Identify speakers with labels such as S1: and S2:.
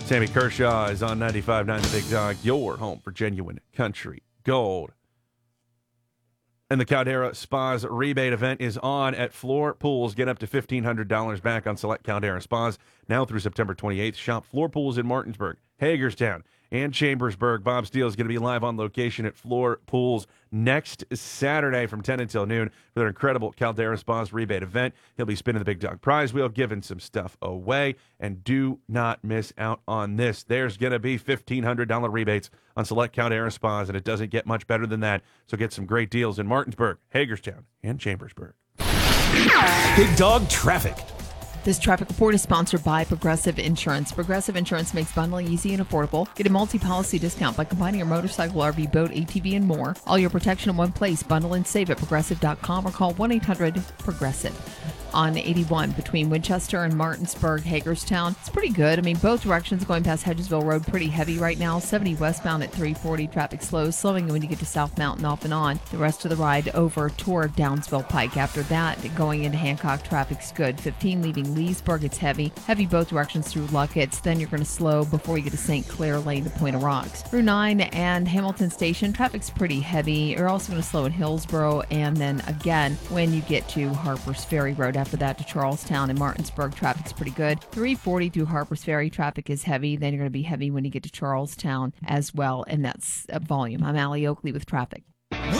S1: Sammy Kershaw is on 95.9 The Big Dog, your home for genuine country gold. And the Caldera Spas rebate event is on at Floor Pools. Get up to $1,500 back on select Caldera Spas now through September 28th. Shop Floor Pools in Martinsburg, Hagerstown, and Chambersburg. Bob Steele is going to be live on location at Floor Pools next Saturday from 10 until noon for their incredible Caldera Spas rebate event. He'll be spinning the Big Dog prize wheel, giving some stuff away, and do not miss out on this. There's going to be $1,500 rebates on select Caldera Spas, and it doesn't get much better than that. So get some great deals in Martinsburg, Hagerstown, and Chambersburg.
S2: Big Dog Traffic.
S3: This traffic report is sponsored by Progressive Insurance. Progressive Insurance makes bundling easy and affordable. Get a multi-policy discount by combining your motorcycle, RV, boat, ATV, and more. All your protection in one place. Bundle and save at Progressive.com or call 1-800-PROGRESSIVE. On 81 between Winchester and Martinsburg, Hagerstown. It's pretty good. I mean, both directions going past Hedgesville Road pretty heavy right now. 70 westbound at 340. Traffic slows, slowing when you get to South Mountain off and on. The rest of the ride over toward Downsville Pike. After that, going into Hancock, traffic's good. 15 leaving Leesburg, it's heavy. Heavy both directions through Luckett's. Then you're going to slow before you get to St. Clair Lane to Point of Rocks. Route 9 and Hamilton Station, traffic's pretty heavy. You're also going to slow in Hillsboro. And then again, when you get to Harper's Ferry Road, after that to Charlestown and Martinsburg, traffic's pretty good. 340 through Harper's Ferry, traffic is heavy. Then you're going to be heavy when you get to Charlestown as well, and that's volume. I'm Allie Oakley with traffic.